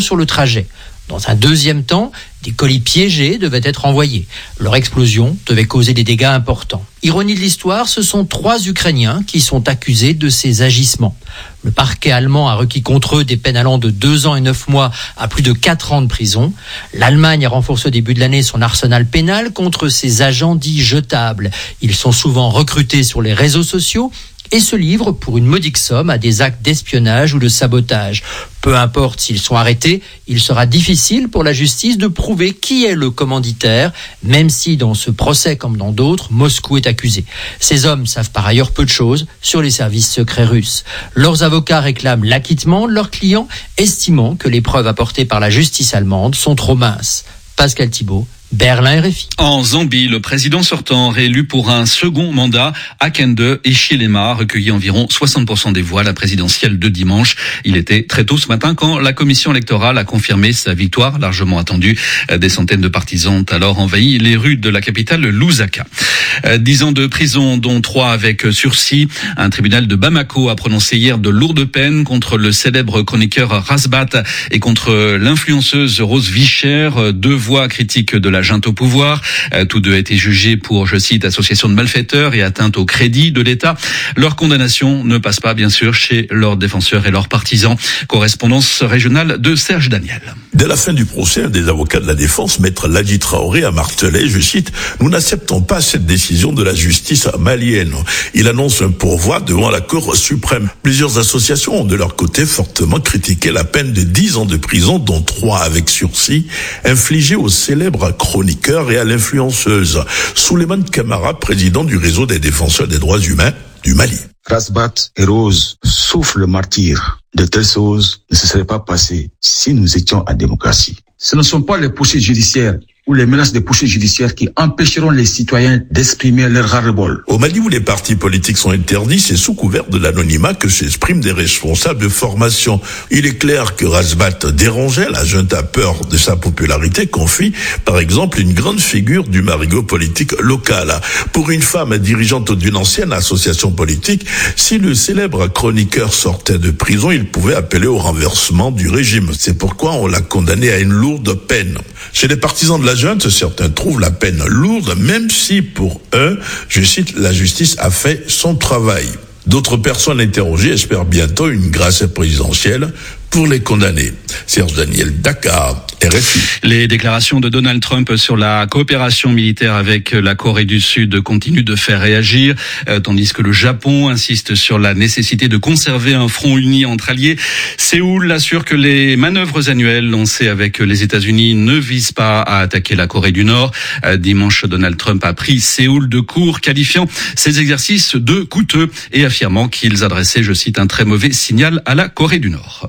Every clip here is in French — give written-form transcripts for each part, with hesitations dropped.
sur le trajet. Dans un deuxième temps, des colis piégés devaient être envoyés. Leur explosion devait causer des dégâts importants. Ironie de l'histoire, ce sont 3 Ukrainiens qui sont accusés de ces agissements. Le parquet allemand a requis contre eux des peines allant de 2 ans et 9 mois à plus de 4 ans de prison. L'Allemagne a renforcé au début de l'année son arsenal pénal contre ces agents dits jetables. Ils sont souvent recrutés sur les réseaux sociaux et se livrent pour une modique somme à des actes d'espionnage ou de sabotage. Peu importe s'ils sont arrêtés, il sera difficile pour la justice de prouver qui est le commanditaire, même si dans ce procès comme dans d'autres, Moscou est accusé. Ces hommes savent par ailleurs peu de choses sur les services secrets russes. Leurs avocats réclament l'acquittement de leurs clients, estimant que les preuves apportées par la justice allemande sont trop minces. Pascal Thibault, Berlin RFI. En Zambie, le président sortant réélu pour un second mandat, Hakainde Hichilema, recueillit environ 60% des voix à la présidentielle de dimanche. Il était très tôt ce matin quand la commission électorale a confirmé sa victoire, largement attendue. Des centaines de partisans ont alors envahi les rues de la capitale Lusaka. 10 ans de prison, dont 3 avec sursis. Un tribunal de Bamako a prononcé hier de lourdes peines contre le célèbre chroniqueur Rasbat et contre l'influenceuse Rose Vicher, 2 voix critiques de la junte au pouvoir. Tous 2 étaient jugés pour, je cite, association de malfaiteurs et atteinte au crédit de l'État. Leur condamnation ne passe pas, bien sûr, chez leurs défenseurs et leurs partisans. Correspondance régionale de Serge Daniel. Dès la fin du procès, un des avocats de la défense, maître Ladji Traoré, a martelé, je cite, « Nous n'acceptons pas cette décision de la justice malienne ». Il annonce un pourvoi devant la Cour suprême. Plusieurs associations ont de leur côté fortement critiqué la peine de 10 ans de prison, dont 3 avec sursis, infligée au célèbre chroniqueur et à l'influenceuse. Souleymane Camara, président du réseau des défenseurs des droits humains du Mali. Rasbat et Rose souffrent le martyre. De telles choses ne se seraient pas passées si nous étions en démocratie. Ce ne sont pas les poursuites judiciaires ou les menaces de poursuites judiciaires qui empêcheront les citoyens d'exprimer leur ras-le-bol. Au Mali, où les partis politiques sont interdits, c'est sous couvert de l'anonymat que s'expriment des responsables de formation. Il est clair que Rasbat dérangeait, la junte a peur de sa popularité, confie par exemple une grande figure du marigot politique local. Pour une femme dirigeante d'une ancienne association politique, si le célèbre chroniqueur sortait de prison, il pouvait appeler au renversement du régime. C'est pourquoi on l'a condamné à une lourde peine. Chez les partisans de la junte, certains trouvent la peine lourde, même si pour eux, je cite, la justice a fait son travail. D'autres personnes interrogées espèrent bientôt une grâce présidentielle pour les condamnés. Serge Daniel, Dakar, RFI. Les déclarations de Donald Trump sur la coopération militaire avec la Corée du Sud continuent de faire réagir, tandis que le Japon insiste sur la nécessité de conserver un front uni entre alliés. Séoul assure que les manœuvres annuelles lancées avec les États-Unis ne visent pas à attaquer la Corée du Nord. Dimanche, Donald Trump a pris Séoul de court, qualifiant ces exercices de coûteux et affirmant qu'ils adressaient, je cite, un très mauvais signal à la Corée du Nord.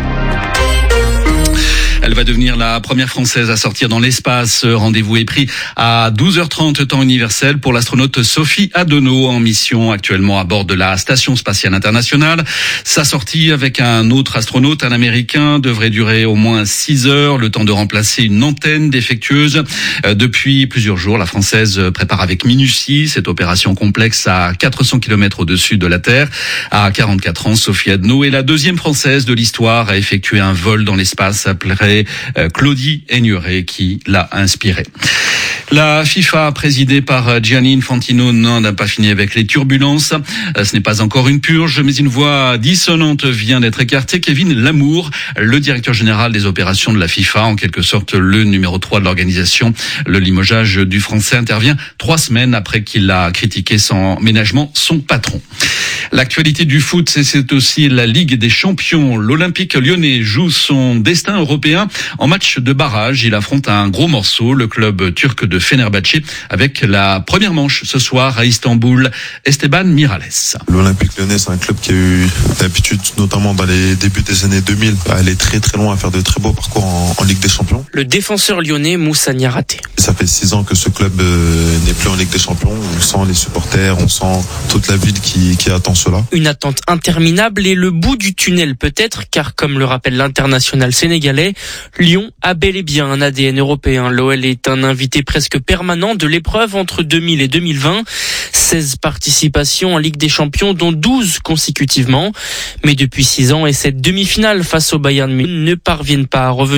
Elle va devenir la première Française à sortir dans l'espace. Rendez-vous est pris à 12h30 temps universel pour l'astronaute Sophie Adenau en mission actuellement à bord de la Station Spatiale Internationale. Sa sortie avec un autre astronaute, un Américain, devrait durer au moins 6 heures, le temps de remplacer une antenne défectueuse. Depuis plusieurs jours, la Française prépare avec minutie cette opération complexe à 400 km au-dessus de la Terre. À 44 ans, Sophie Adenau est la 2e Française de l'histoire à effectuer un vol dans l'espace après Claudie Aigneret qui l'a inspiré. La FIFA, présidée par Gianni Infantino, n'a pas fini avec les turbulences. Ce n'est pas encore une purge, mais une voix dissonante vient d'être écartée. Kevin Lamour, le directeur général des opérations de la FIFA, en quelque sorte le numéro 3 de l'organisation. Le limogeage du Français intervient 3 semaines après qu'il a critiqué sans ménagement son patron. L'actualité du foot, c'est aussi la Ligue des Champions. L'Olympique Lyonnais joue son destin européen en match de barrage. Il affronte un gros morceau, le club turc de Fenerbahçe, avec la première manche ce soir à Istanbul. Esteban Miralles. L'Olympique Lyonnais, c'est un club qui a eu l'habitude, notamment dans les débuts des années 2000, à aller très très loin, à faire de très beaux parcours en Ligue des Champions. Le défenseur lyonnais Moussa Niaraté. Ça fait 6 ans que ce club n'est plus en Ligue des Champions. On sent les supporters, on sent toute la ville qui attend cela. Une attente interminable et le bout du tunnel peut-être, car comme le rappelle l'international sénégalais, Lyon a bel et bien un ADN européen. L'OL est un invité présent presque permanent de l'épreuve entre 2000 et 2020. 16 participations en Ligue des Champions, dont 12 consécutivement. Mais depuis 6 ans et cette demi-finale face au Bayern Munich ne parviennent pas à revenir